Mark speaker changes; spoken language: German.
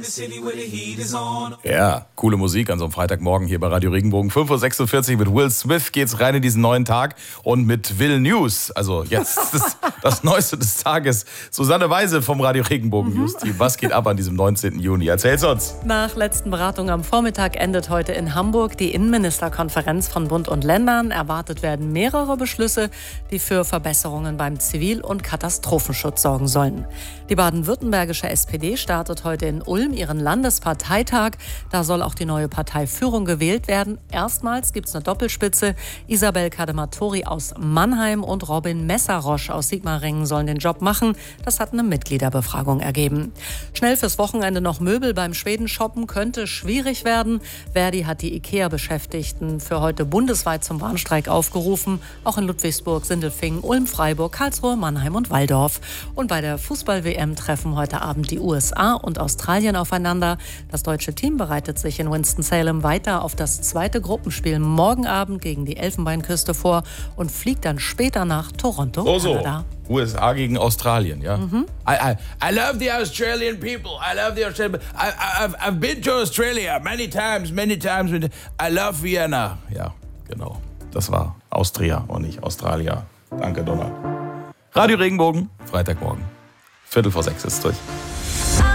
Speaker 1: Ja, coole Musik an so einem Freitagmorgen hier bei Radio Regenbogen. 5:46 Uhr mit Will Smith geht's rein in diesen neuen Tag und mit Will News. Also jetzt das Neueste des Tages. Susanne Weise vom Radio Regenbogen News-Team. Was geht ab an diesem 19. Juni? Erzähl's uns.
Speaker 2: Nach letzten Beratungen am Vormittag endet heute in Hamburg die Innenministerkonferenz von Bund und Ländern. Erwartet werden mehrere Beschlüsse, die für Verbesserungen beim Zivil- und Katastrophenschutz sorgen sollen. Die baden-württembergische SPD startet heute in Ulm ihren Landesparteitag. Da soll auch die neue Parteiführung gewählt werden. Erstmals gibt es eine Doppelspitze. Isabel Kadematori aus Mannheim und Robin Messerosch aus Sigmaringen sollen den Job machen. Das hat eine Mitgliederbefragung ergeben. Schnell fürs Wochenende noch Möbel beim Schweden shoppen könnte schwierig werden. Verdi hat die IKEA-Beschäftigten für heute bundesweit zum Warnstreik aufgerufen. Auch in Ludwigsburg, Sindelfingen, Ulm, Freiburg, Karlsruhe, Mannheim und Walldorf. Und bei der Fußball-WM treffen heute Abend die USA und Australien aufeinander. Das deutsche Team bereitet sich in Winston-Salem weiter auf das zweite Gruppenspiel morgen Abend gegen die Elfenbeinküste vor und fliegt dann später nach Toronto, Kanada.
Speaker 1: USA gegen Australien, ja. I love the Australian people. I love the Australian people. I've been to Australia many times. I love Vienna. Ja, genau. Das war Austria und nicht Australia. Danke, Donald. Radio Regenbogen, Freitagmorgen. 5:45 ist durch.